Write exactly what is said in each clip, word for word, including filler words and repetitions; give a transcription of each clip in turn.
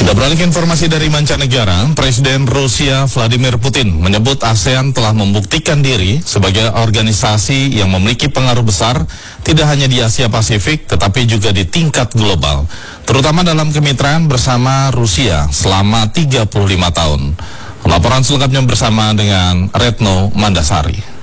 Kita beralih ke informasi dari mancanegara. Presiden Rusia Vladimir Putin menyebut ASEAN telah membuktikan diri sebagai organisasi yang memiliki pengaruh besar tidak hanya di Asia Pasifik tetapi juga di tingkat global, terutama dalam kemitraan bersama Rusia selama tiga puluh lima tahun. Laporan selengkapnya bersama dengan Retno Mandasari.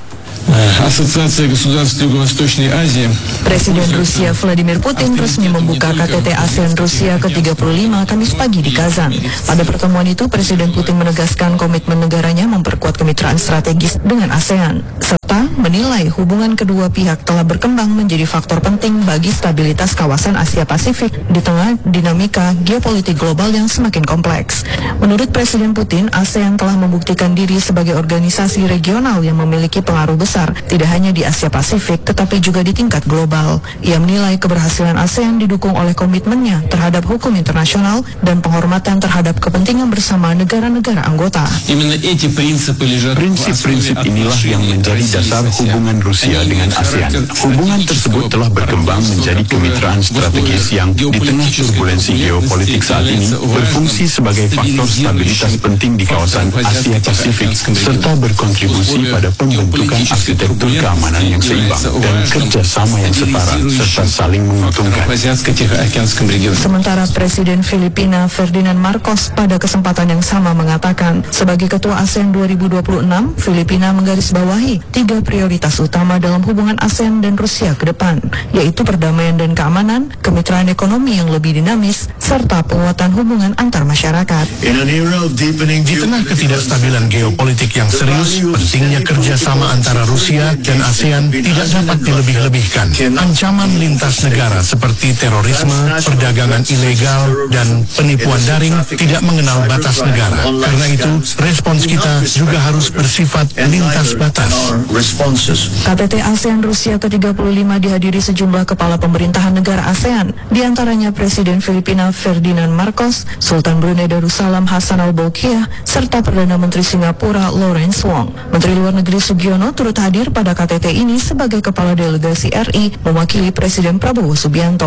Presiden Rusia Vladimir Putin resmi membuka K T T ASEAN Rusia ke tiga puluh lima Kamis pagi di Kazan. Pada pertemuan itu, Presiden Putin menegaskan komitmen negaranya memperkuat kemitraan strategis dengan ASEAN, serta menilai hubungan kedua pihak telah berkembang menjadi faktor penting bagi stabilitas kawasan Asia Pasifik di tengah dinamika geopolitik global yang semakin kompleks. Menurut Presiden Putin, ASEAN telah membuktikan diri sebagai organisasi regional yang memiliki pengaruh besar tidak hanya di Asia Pasifik tetapi juga di tingkat global. Ia menilai keberhasilan ASEAN didukung oleh komitmennya terhadap hukum internasional dan penghormatan terhadap kepentingan bersama negara-negara anggota. Prinsip-prinsip inilah yang menjadi dasar hubungan Rusia dengan ASEAN. Hubungan tersebut telah berkembang menjadi kemitraan strategis yang di tengah turbulensi geopolitik saat ini berfungsi sebagai faktor stabilitas penting di kawasan Asia Pasifik serta berkontribusi pada pembentukan arsitektur keamanan yang seimbang dan kerjasama yang setara serta saling menguntungkan. Sementara Presiden Filipina Ferdinand Marcos pada kesempatan yang sama mengatakan, sebagai Ketua ASEAN dua ribu dua puluh enam, Filipina menggarisbawahi tiga prioritas utama dalam hubungan ASEAN dan Rusia ke depan, yaitu perdamaian dan keamanan, kemitraan ekonomi yang lebih dinamis, serta penguatan hubungan antar masyarakat. Di tengah ketidakstabilan geopolitik yang serius, pentingnya kerjasama antara Rusia dan ASEAN tidak dapat dilebih-lebihkan. Ancaman lintas negara seperti terorisme, perdagangan ilegal, dan penipuan daring tidak mengenal batas negara. Karena itu, respons kita juga harus bersifat lintas batas. K T T ASEAN Rusia ke tiga puluh lima dihadiri sejumlah kepala pemerintahan negara ASEAN, diantaranya Presiden Filipina Ferdinand Marcos, Sultan Brunei Darussalam Hassan Al-Bolkiah, serta Perdana Menteri Singapura Lawrence Wong. Menteri Luar Negeri Sugiono turut hadir pada K T T ini sebagai kepala delegasi R I mewakili Presiden Prabowo Subianto.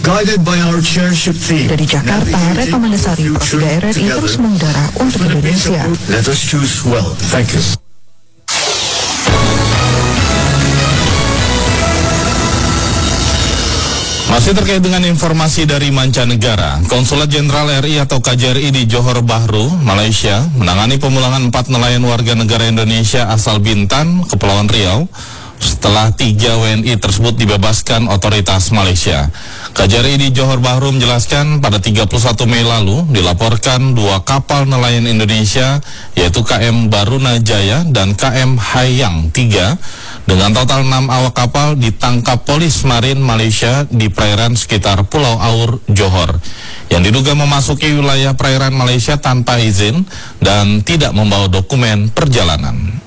Dari Jakarta, Retno Mandasari, Pro tiga R R I terus mengudara untuk Indonesia. Let us choose well. Thank you. Masih terkait dengan informasi dari mancanegara, Konsulat Jenderal R I atau K J R I di Johor Bahru, Malaysia, menangani pemulangan empat nelayan warga negara Indonesia asal Bintan, Kepulauan Riau, setelah tiga W N I tersebut dibebaskan otoritas Malaysia. K J R I di Johor Bahru menjelaskan pada tiga puluh satu Mei lalu dilaporkan dua kapal nelayan Indonesia yaitu K M Baruna Jaya dan K M Hayang tiga dengan total enam awak kapal ditangkap polis marin Malaysia di perairan sekitar Pulau Aur, Johor, yang diduga memasuki wilayah perairan Malaysia tanpa izin dan tidak membawa dokumen perjalanan.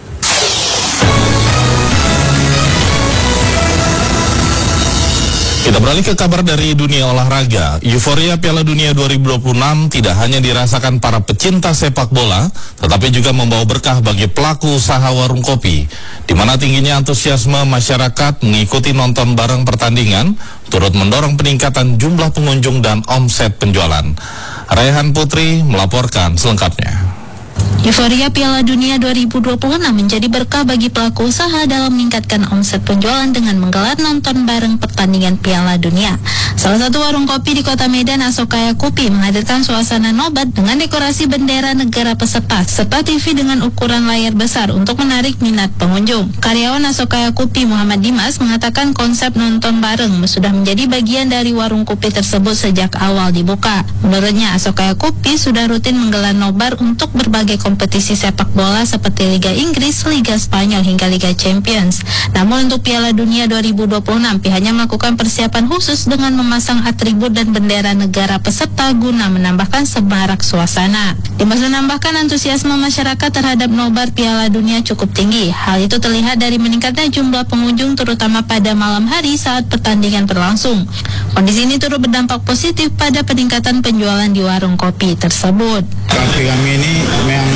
Kita beralih ke kabar dari dunia olahraga. Euforia Piala Dunia dua ribu dua puluh enam tidak hanya dirasakan para pecinta sepak bola, tetapi juga membawa berkah bagi pelaku usaha warung kopi, di mana tingginya antusiasme masyarakat mengikuti nonton bareng pertandingan, turut mendorong peningkatan jumlah pengunjung dan omset penjualan. Raihan Putri melaporkan selengkapnya. Euforia Piala Dunia dua ribu dua puluh enam menjadi berkah bagi pelaku usaha dalam meningkatkan omset penjualan dengan menggelar nonton bareng pertandingan Piala Dunia. Salah satu warung kopi di Kota Medan, Asokaya Kopi, menghadirkan suasana nobat dengan dekorasi bendera negara peserta serta T V dengan ukuran layar besar untuk menarik minat pengunjung. Karyawan Asokaya Kopi Muhammad Dimas mengatakan konsep nonton bareng sudah menjadi bagian dari warung kopi tersebut sejak awal dibuka. Menurutnya, Asokaya Kopi sudah rutin menggelar nobar untuk berbagai kompetisi sepak bola seperti Liga Inggris, Liga Spanyol hingga Liga Champions. Namun untuk Piala Dunia dua ribu dua puluh enam pihaknya melakukan persiapan khusus dengan memasang atribut dan bendera negara peserta guna menambahkan semarak suasana. Dimas menambahkan antusiasme masyarakat terhadap nobar Piala Dunia cukup tinggi. Hal itu terlihat dari meningkatnya jumlah pengunjung terutama pada malam hari saat pertandingan berlangsung. Kondisi ini turut berdampak positif pada peningkatan penjualan di warung kopi tersebut. Kopi kami ini memang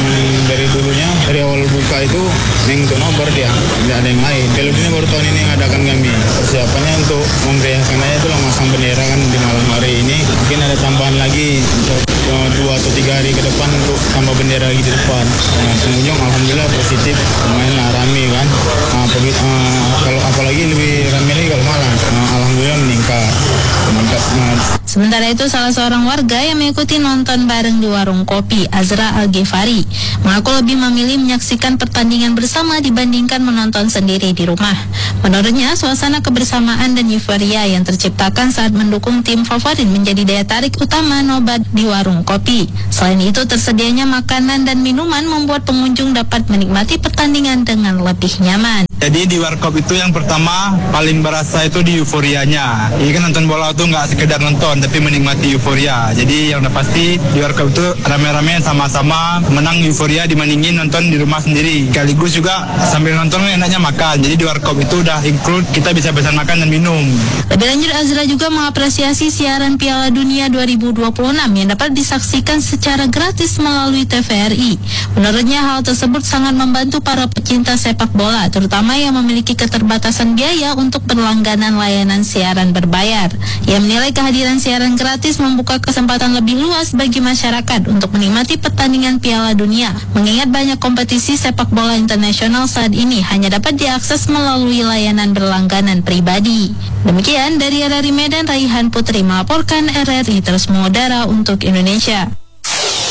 dari dulunya, dari awal buka itu Neng Tonobar dia, tidak ada yang lain. Piala Dunia baru tahun ini yang adakan kami. Persiapannya untuk memeriahkan aja itu lah masang bendera kan di malam hari ini. Mungkin ada tambahan lagi untuk uh, dua atau tiga hari ke depan untuk tambah bendera lagi di depan. Nah, pengunjung alhamdulillah positif, lumayan lah rame kan. Nah, pebi, uh, kalau apalagi lebih rame lagi kalau malam, uh, alhamdulillah meningkat. meningkat uh, Sementara itu, salah seorang warga yang mengikuti nonton bareng di warung kopi, Azra Al-Ghifari, mengaku lebih memilih menyaksikan pertandingan bersama dibandingkan menonton sendiri di rumah. Menurutnya, suasana kebersamaan dan euforia yang terciptakan saat mendukung tim favorit menjadi daya tarik utama nobar di warung kopi. Selain itu, tersedianya makanan dan minuman membuat pengunjung dapat menikmati pertandingan dengan lebih nyaman. Jadi di warkop itu yang pertama paling berasa itu di euforianya. Ini kan nonton bola itu nggak sekedar nonton, tapi menikmati euforia. Jadi yang udah pasti di warkop itu rame-rame sama-sama menang euforia dibandingin nonton di rumah sendiri. Sekaligus juga sambil nonton enaknya makan. Jadi di warkop itu udah include kita bisa pesan makan dan minum. Lebih lanjut, Azra juga mengapresiasi siaran Piala Dunia dua ribu dua puluh enam yang dapat disaksikan secara gratis melalui T V R I. Menurutnya hal tersebut sangat membantu para pecinta sepak bola, terutama yang memiliki keterbatasan biaya untuk berlangganan layanan siaran berbayar. Ia menilai kehadiran siaran gratis membuka kesempatan lebih luas bagi masyarakat untuk menikmati pertandingan Piala Dunia, mengingat banyak kompetisi sepak bola internasional saat ini hanya dapat diakses melalui layanan berlangganan pribadi. Demikian dari R R I Medan, Raihan Putri melaporkan R R I terus mengudara untuk Indonesia.